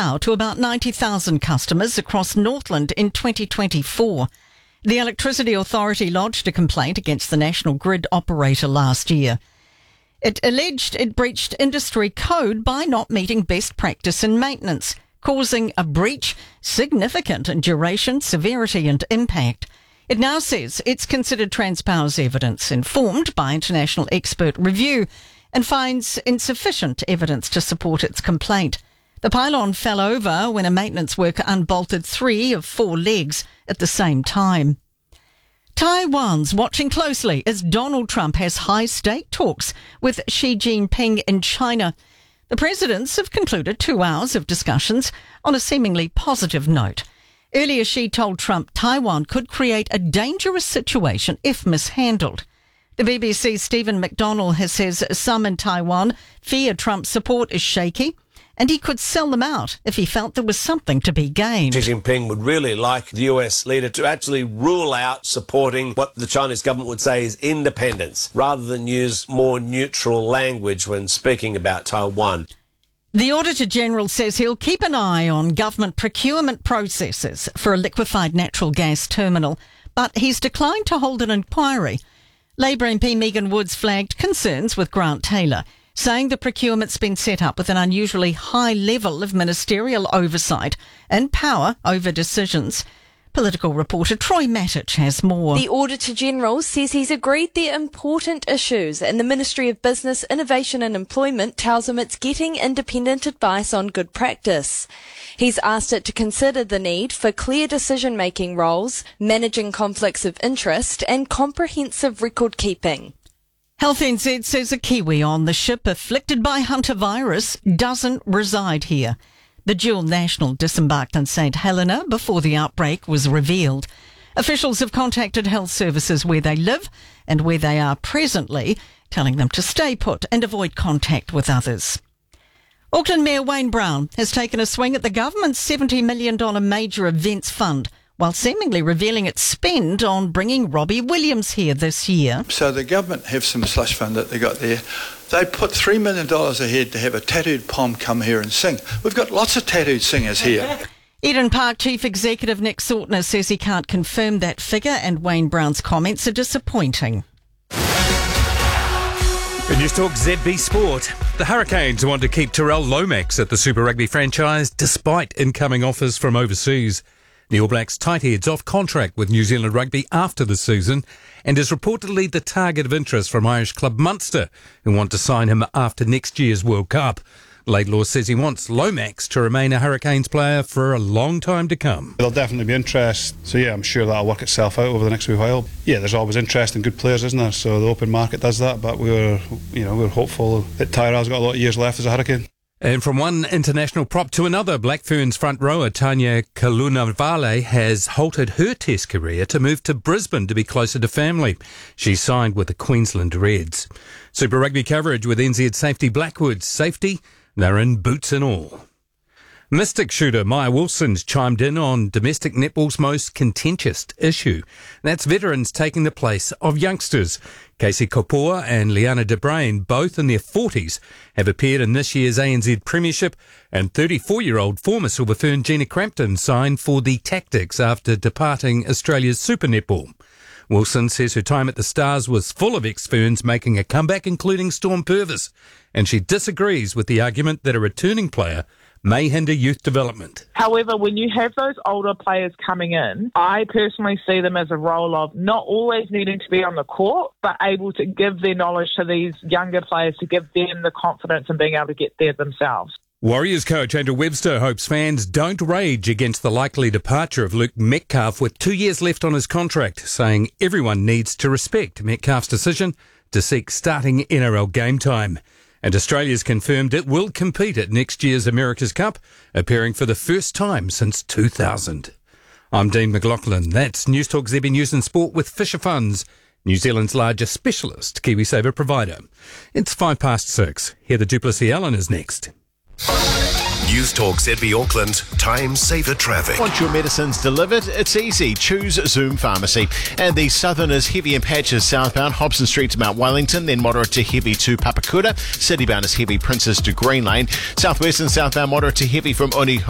power to about 90,000 customers across Northland in 2024. The Electricity Authority lodged a complaint against the national grid operator last year. It alleged it breached industry code by not meeting best practice in maintenance, causing a breach significant in duration, severity and impact. It now says it's considered Transpower's evidence informed by international expert review and finds insufficient evidence to support its complaint. The pylon fell over when a maintenance worker unbolted 3 of 4 legs at the same time. Taiwan's watching closely as Donald Trump has high-stake talks with Xi Jinping in China. The presidents have concluded 2 hours of discussions on a seemingly positive note. Earlier, Xi told Trump Taiwan could create a dangerous situation if mishandled. The BBC's Stephen McDonnell says some in Taiwan fear Trump's support is shaky, and he could sell them out if he felt there was something to be gained. Xi Jinping would really like the US leader to actually rule out supporting what the Chinese government would say is independence, rather than use more neutral language when speaking about Taiwan. The Auditor General says he'll keep an eye on government procurement processes for a liquefied natural gas terminal, but he's declined to hold an inquiry. Labour MP Megan Woods flagged concerns with Grant Taylor, saying the procurement's been set up with an unusually high level of ministerial oversight and power over decisions. Political reporter Troy Matic has more. The Auditor-General says he's agreed they're important issues and the Ministry of Business, Innovation and Employment tells him it's getting independent advice on good practice. He's asked it to consider the need for clear decision-making roles, managing conflicts of interest and comprehensive record-keeping. Health NZ says a Kiwi on the ship afflicted by hantavirus doesn't reside here. The dual national disembarked in St Helena before the outbreak was revealed. Officials have contacted health services where they live and where they are presently, telling them to stay put and avoid contact with others. Auckland Mayor Wayne Brown has taken a swing at the government's $70 million major events fund, while seemingly revealing its spend on bringing Robbie Williams here this year. So the government have some slush fund that they got there. They put $3 million ahead to have a tattooed pom come here and sing. We've got lots of tattooed singers here. Eden Park Chief Executive Nick Sortner says he can't confirm that figure and Wayne Brown's comments are disappointing. In News Talk ZB Sport, the Hurricanes want to keep Terrell Lomax at the Super Rugby franchise despite incoming offers from overseas. The All Blacks tight heads off contract with New Zealand Rugby after the season and is reportedly the target of interest from Irish club Munster, who want to sign him after next year's World Cup. Laidlaw says he wants Lomax to remain a Hurricanes player for a long time to come. There'll definitely be interest, so yeah, I'm sure that'll work itself out over the next wee while. Yeah, there's always interest in good players, isn't there? So the open market does that, but we're hopeful that Tyra's got a lot of years left as a Hurricane. And from one international prop to another, Black Ferns front rower Tanya Kalunavale has halted her Test career to move to Brisbane to be closer to family. She signed with the Queensland Reds. Super Rugby coverage with NZ Safety Blackwood's safety. They're in boots and all. Mystic shooter Maya Wilson's chimed in on domestic netball's most contentious issue. That's veterans taking the place of youngsters. Casey Kapoor and Liana de Bruin, both in their 40s, have appeared in this year's ANZ Premiership, and 34-year-old former Silver Fern Gina Crampton signed for the Tactics after departing Australia's Super Netball. Wilson says her time at the Stars was full of ex-Ferns making a comeback, including Storm Purvis, and she disagrees with the argument that a returning player may hinder youth development. However, when you have those older players coming in, I personally see them as a role of not always needing to be on the court, but able to give their knowledge to these younger players to give them the confidence in being able to get there themselves. Warriors coach Andrew Webster hopes fans don't rage against the likely departure of Luke Metcalf with 2 years left on his contract, saying everyone needs to respect Metcalf's decision to seek starting NRL game time. And Australia's confirmed it will compete at next year's America's Cup, appearing for the first time since 2000. I'm Dean McLaughlin. That's News Talk ZB News and Sport with Fisher Funds, New Zealand's largest specialist KiwiSaver provider. It's 6:05. Here the Duplessis Allen is next. News Talk ZB Auckland, time saver traffic. Want your medicines delivered? It's easy. Choose Zoom Pharmacy. And the southerners heavy in patches southbound, Hobson Street to Mount Wellington, then moderate to heavy to Papakura. Citybound is heavy Princess to Green Lane. Southwest and southbound moderate to heavy from Oni